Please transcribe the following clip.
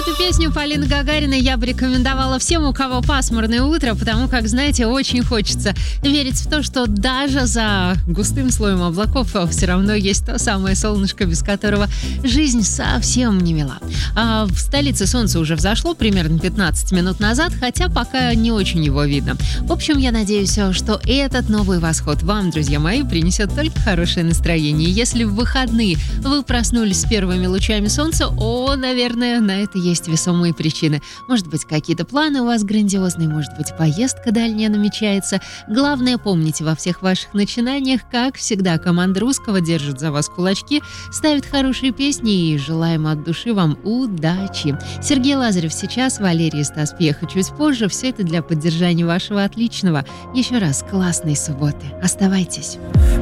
Эту песню Полины Гагариной я бы рекомендовала всем, у кого пасмурное утро, потому как, знаете, очень хочется верить в то, что даже за густым слоем облаков все равно есть то самое солнышко, без которого жизнь совсем не мила. А в столице солнце уже взошло примерно 15 минут назад, хотя пока не очень его видно. В общем, я надеюсь, что этот новый восход вам, друзья мои, принесет только хорошее настроение. Если в выходные вы проснулись с первыми лучами солнца, наверное, на это есть весомые причины. Может быть, какие-то планы у вас грандиозные, может быть, поездка дальняя намечается. Главное, помните, во всех ваших начинаниях, как всегда, команда Русского держит за вас кулачки, ставит хорошие песни и желаем от души вам удачи. Сергей Лазарев сейчас, Валерий и Стас Пьеха чуть позже. Все это для поддержания вашего отличного. Еще раз, классной субботы. Оставайтесь.